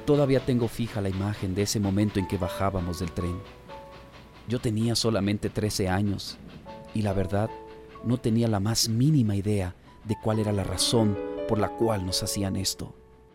Todavía tengo fija la imagen de ese momento en que bajábamos del tren. Yo tenía solamente 13 años y la verdad no tenía la más mínima idea de cuál era la razón por la cual nos hacían esto.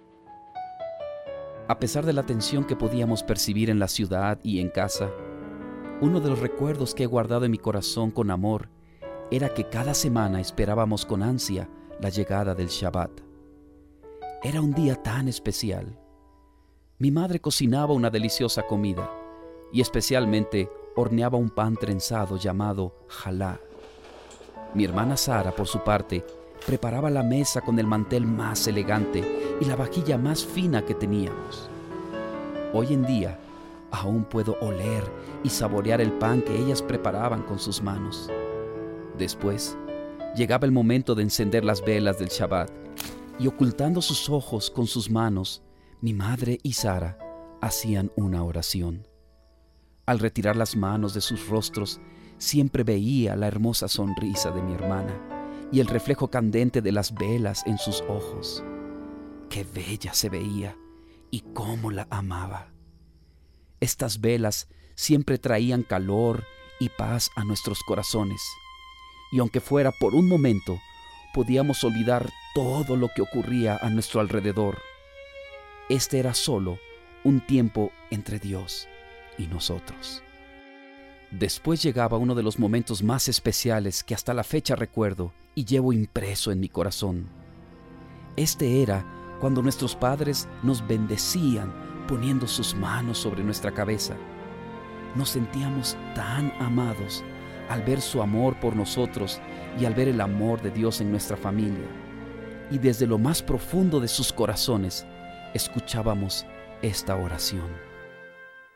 A pesar de la tensión que podíamos percibir en la ciudad y en casa, uno de los recuerdos que he guardado en mi corazón con amor era que cada semana esperábamos con ansia la llegada del Shabbat. Era un día tan especial. Mi madre cocinaba una deliciosa comida y especialmente horneaba un pan trenzado llamado jalá. Mi hermana Sara, por su parte, preparaba la mesa con el mantel más elegante y la vajilla más fina que teníamos. Hoy en día, aún puedo oler y saborear el pan que ellas preparaban con sus manos. Después, llegaba el momento de encender las velas del Shabbat y ocultando sus ojos con sus manos, mi madre y Sara hacían una oración. Al retirar las manos de sus rostros, siempre veía la hermosa sonrisa de mi hermana y el reflejo candente de las velas en sus ojos. ¡Qué bella se veía y cómo la amaba! Estas velas siempre traían calor y paz a nuestros corazones, y aunque fuera por un momento, podíamos olvidar todo lo que ocurría a nuestro alrededor. Este era solo un tiempo entre Dios y nosotros. Después llegaba uno de los momentos más especiales que hasta la fecha recuerdo y llevo impreso en mi corazón. Este era cuando nuestros padres nos bendecían poniendo sus manos sobre nuestra cabeza. Nos sentíamos tan amados al ver su amor por nosotros y al ver el amor de Dios en nuestra familia. Y desde lo más profundo de sus corazones escuchábamos esta oración.